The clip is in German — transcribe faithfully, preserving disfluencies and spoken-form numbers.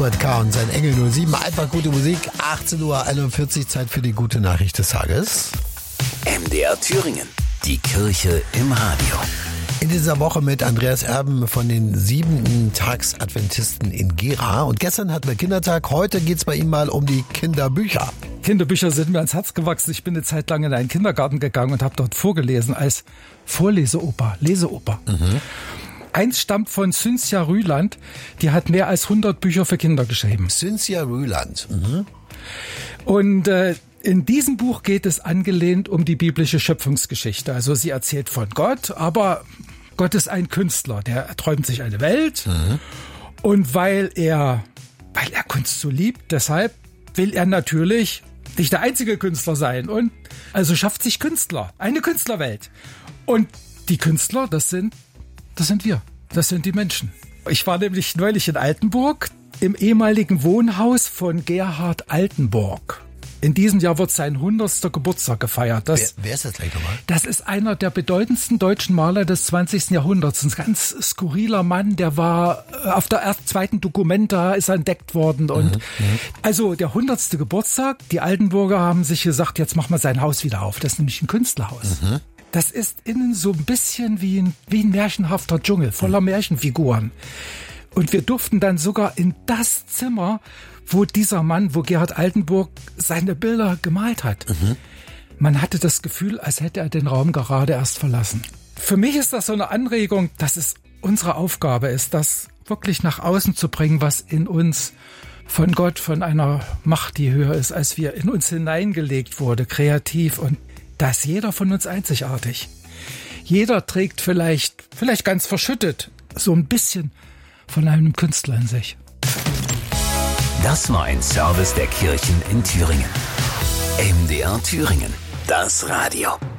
Hubert K. und sein Engel null sieben. Einfach gute Musik. achtzehn Uhr einundvierzig, Zeit für die gute Nachricht des Tages. M D R Thüringen. Die Kirche im Radio. In dieser Woche mit Andreas Erben von den siebenten Tags-Adventisten in Gera. Und gestern hatten wir Kindertag. Heute geht's bei ihm mal um die Kinderbücher. Kinderbücher sind mir ans Herz gewachsen. Ich bin eine Zeit lang in einen Kindergarten gegangen und habe dort vorgelesen als Vorleseoper, Leseoper. Mhm. Eins stammt von Cynthia Rüland. Die hat mehr als hundert Bücher für Kinder geschrieben. Cynthia Rüland. Mhm. Und äh, in diesem Buch geht es angelehnt um die biblische Schöpfungsgeschichte. Also sie erzählt von Gott, aber Gott ist ein Künstler. Der träumt sich eine Welt. Mhm. Und weil er, weil er Kunst so liebt, deshalb will er natürlich nicht der einzige Künstler sein. Und also schafft sich Künstler, eine Künstlerwelt. Und die Künstler, das sind, das sind wir. Das sind die Menschen. Ich war nämlich neulich in Altenburg, im ehemaligen Wohnhaus von Gerhard Altenburg. In diesem Jahr wird sein hundertster Geburtstag gefeiert. Das, wer, wer ist das gleich nochmal? Das ist einer der bedeutendsten deutschen Maler des zwanzigsten Jahrhunderts. Ein ganz skurriler Mann, der war auf der ersten, zweiten Documenta, ist er entdeckt worden. Und mhm, also der hundertste Geburtstag, die Altenburger haben sich gesagt, jetzt machen wir sein Haus wieder auf. Das ist nämlich ein Künstlerhaus. Mhm. Das ist innen so ein bisschen wie ein, wie ein märchenhafter Dschungel, voller mhm. Märchenfiguren. Und wir durften dann sogar in das Zimmer, wo dieser Mann, wo Gerhard Altenburg seine Bilder gemalt hat. Mhm. Man hatte das Gefühl, als hätte er den Raum gerade erst verlassen. Für mich ist das so eine Anregung, dass es unsere Aufgabe ist, das wirklich nach außen zu bringen, was in uns von Gott, von einer Macht, die höher ist, als wir, in uns hineingelegt wurde, kreativ. Und da ist jeder von uns einzigartig. Jeder trägt vielleicht, vielleicht ganz verschüttet, so ein bisschen von einem Künstler in sich. Das war ein Service der Kirchen in Thüringen. M D R Thüringen, das Radio.